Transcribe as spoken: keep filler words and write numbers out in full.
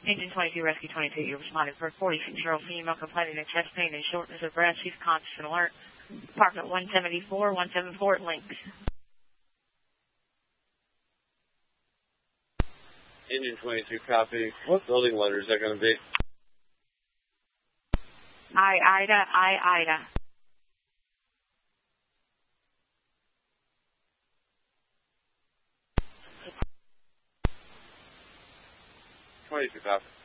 Engine twenty-two, Rescue twenty-two, you responded for a forty-six-year-old female complaining of chest pain and shortness of breath. She's conscious and alert. Apartment one seventy-four, one seventy-four at Links. Engine twenty-two, copy. What building letter is that going to be? I, Ida, I, Ida. twenty-two, copy.